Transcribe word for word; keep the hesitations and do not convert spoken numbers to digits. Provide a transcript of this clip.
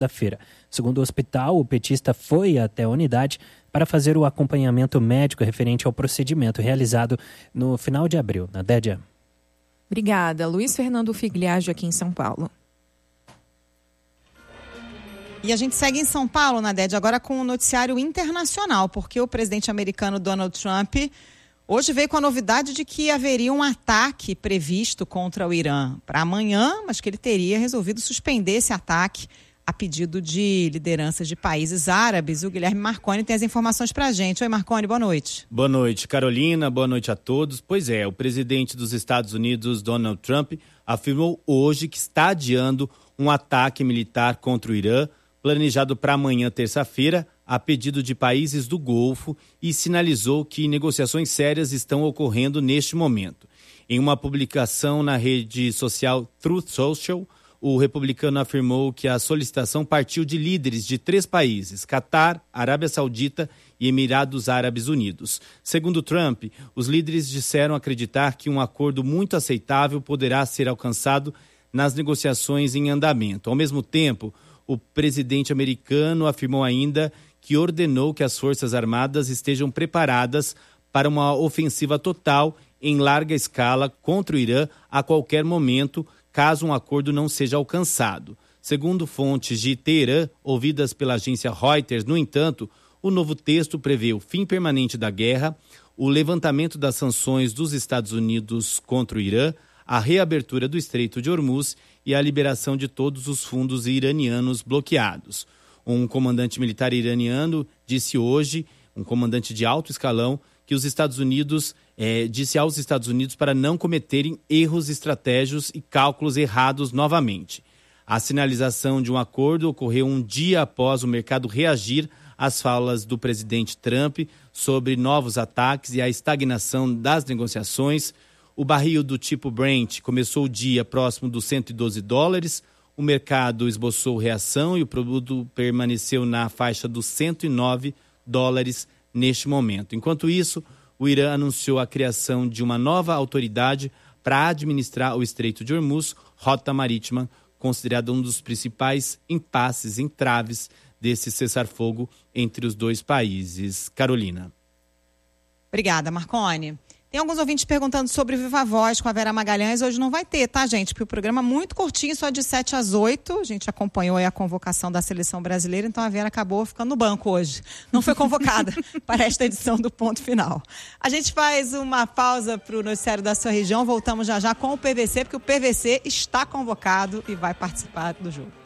segunda-feira. Segundo o hospital, o petista foi até a unidade para fazer o acompanhamento médico referente ao procedimento realizado no final de abril. Nadédia. Obrigada. Luiz Fernando Figliaggio aqui em São Paulo. E a gente segue em São Paulo, Nadédia, agora com o noticiário internacional, porque o presidente americano Donald Trump hoje veio com a novidade de que haveria um ataque previsto contra o Irã para amanhã, mas que ele teria resolvido suspender esse ataque a pedido de lideranças de países árabes. O Guilherme Marconi tem as informações para a gente. Oi, Marconi, boa noite. Boa noite, Carolina, boa noite a todos. Pois é, o presidente dos Estados Unidos, Donald Trump, afirmou hoje que está adiando um ataque militar contra o Irã, planejado para amanhã, terça-feira, a pedido de países do Golfo, e sinalizou que negociações sérias estão ocorrendo neste momento. Em uma publicação na rede social Truth Social, o republicano afirmou que a solicitação partiu de líderes de três países, Catar, Arábia Saudita e Emirados Árabes Unidos. Segundo Trump, os líderes disseram acreditar que um acordo muito aceitável poderá ser alcançado nas negociações em andamento. Ao mesmo tempo, o presidente americano afirmou ainda que ordenou que as Forças Armadas estejam preparadas para uma ofensiva total em larga escala contra o Irã a qualquer momento, caso um acordo não seja alcançado. Segundo fontes de Teherã, ouvidas pela agência Reuters, no entanto, o novo texto prevê o fim permanente da guerra, o levantamento das sanções dos Estados Unidos contra o Irã, a reabertura do Estreito de Hormuz e a liberação de todos os fundos iranianos bloqueados. Um comandante militar iraniano disse hoje, um comandante de alto escalão, que os Estados Unidos eh, disse aos Estados Unidos para não cometerem erros estratégicos e cálculos errados novamente. A sinalização de um acordo ocorreu um dia após o mercado reagir às falas do presidente Trump sobre novos ataques e a estagnação das negociações. O barril do tipo Brent começou o dia próximo dos cento e doze dólares, o mercado esboçou reação e o produto permaneceu na faixa dos cento e nove dólares neste momento. Enquanto isso, o Irã anunciou a criação de uma nova autoridade para administrar o Estreito de Hormuz, rota marítima considerada um dos principais impasses, entraves desse cessar-fogo entre os dois países. Carolina. Obrigada, Marconi. Tem alguns ouvintes perguntando sobre Viva Voz com a Vera Magalhães. Hoje não vai ter, tá, gente? Porque o programa é muito curtinho, só de sete às oito. A gente acompanhou aí a convocação da seleção brasileira, então a Vera acabou ficando no banco hoje. Não foi convocada para esta edição do Ponto Final. A gente faz uma pausa para o noticiário da sua região. Voltamos já já com o P V C, porque o P V C está convocado e vai participar do jogo.